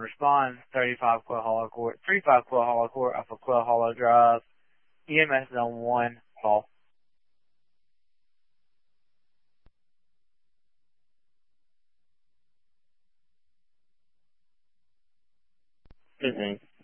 respond 35 Quill Hollow Court, 35 Quill Hollow Court off of Quill Hollow Drive. EMS is on 1 call. 15.